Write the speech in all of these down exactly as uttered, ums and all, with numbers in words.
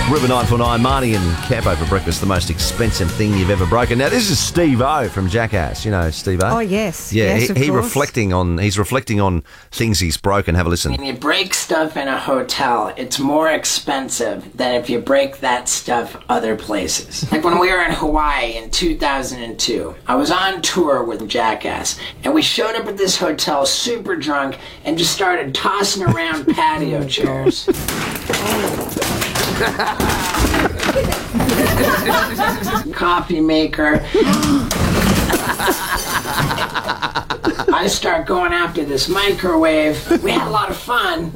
River nine four nine, Marnie and Campo for breakfast, the most expensive thing you've ever broken. Now, this is Steve-O from Jackass. You know Steve-O? Oh, yes. Yeah, yes, he, of he course. reflecting on, he's reflecting on things he's broken. Have a listen. When you break stuff in a hotel, it's more expensive than if you break that stuff other places. Like when we were in Hawaii in two thousand two, I was on tour with Jackass, and we showed up at this hotel super drunk and just started tossing around patio chairs. Coffee maker. I start going after this microwave. We had a lot of fun.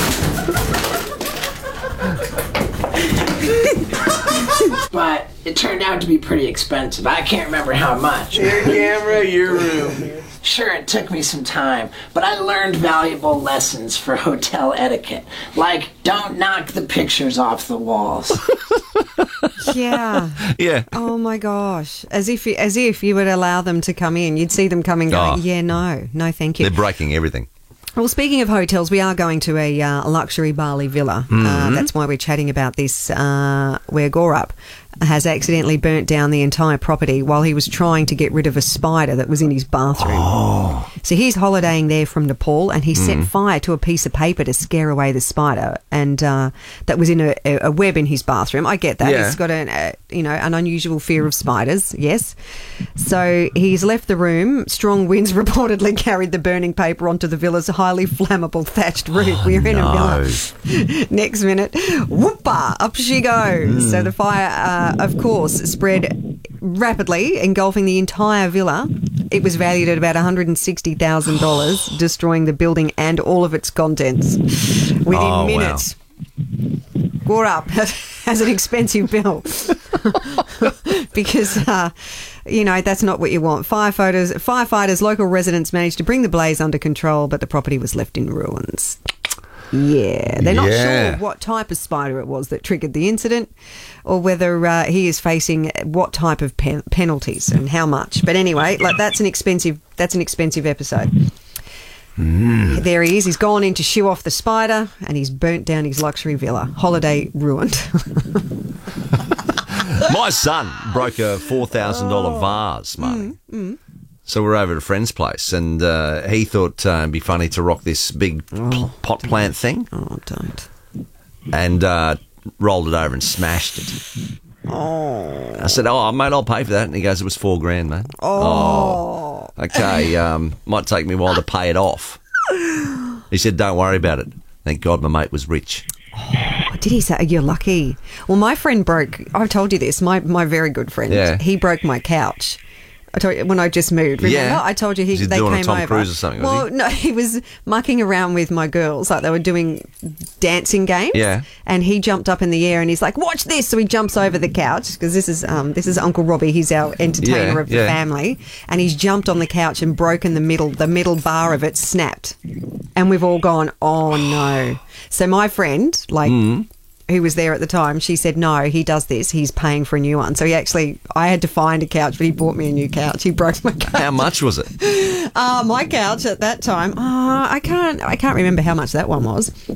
But it turned out to be pretty expensive. I can't remember how much. Your camera, your room. Sure, it took me some time, but I learned valuable lessons for hotel etiquette. Like, don't knock the pictures off the walls. Yeah. Yeah. Oh, my gosh. As if, as if you would allow them to come in. You'd see them coming going, Oh. yeah, no, no, thank you. They're breaking everything. Well, speaking of hotels, we are going to a uh, luxury Bali villa. Mm-hmm. Uh, that's why we're chatting about this, uh, where Gorup has accidentally burnt down the entire property while he was trying to get rid of a spider that was in his bathroom. Oh. So he's holidaying there from Nepal, and he set fire to a piece of paper to scare away the spider, and uh, that was in a, a web in his bathroom. I get that. Yeah. He's got an, uh, you know, an unusual fear of spiders, yes. So he's left the room. Strong winds reportedly carried the burning paper onto the villa's highly flammable thatched roof. We're in no. a villa. Next minute, whoopah, up she goes. So the fire, uh, of course, spread rapidly, engulfing the entire villa. It was valued at about one hundred sixty thousand dollars, destroying the building and all of its contents within Oh, minutes. Gorup has an expensive bill because, uh, you know, that's not what you want. Firefighters, firefighters, local residents managed to bring the blaze under control, but the property was left in ruins. Yeah, they're not Yeah. sure what type of spider it was that triggered the incident, or whether uh, he is facing what type of pen- penalties and how much. But anyway, like that's an expensive that's an expensive episode. Mm. There he is. He's gone in to shoo off the spider, and he's burnt down his luxury villa. Holiday ruined. My son broke a four thousand dollars Oh. vase, Marnie. Mm, mm. So we're over at a friend's place, and uh, he thought uh, it'd be funny to rock this big Oh, p- pot plant thing, Oh, don't. and uh, rolled it over and smashed it. Oh. I said, "Oh, mate, I'll pay for that." And he goes, "It was four grand, mate." Oh. Oh. Okay, um, might take me a while to pay it off. He said, "Don't worry about it." Thank God my mate was rich. What did he say? You're lucky. Well, my friend broke, I've told you this, my, my very good friend, Yeah. he broke my couch. I told you when I just moved. Remember? Yeah. I told you he, Was he they doing a came Tom over. Cruise or something, was well, he? no, he was mucking around with my girls, like they were doing dancing games. Yeah. And he jumped up in the air and he's like, "Watch this!" So he jumps over the couch because this is um this is Uncle Robbie. He's our entertainer Yeah, of the yeah. family, and he's jumped on the couch and broken the middle. The middle bar of it snapped, and we've all gone, "Oh no!" So my friend, like. Mm. Who was there at the time, she said, no, he does this. He's paying for a new one. So he actually, I had to find a couch, but he bought me a new couch. He broke my couch. How much was it? Uh, my couch at that time, uh, I can't, I can't remember how much that one was.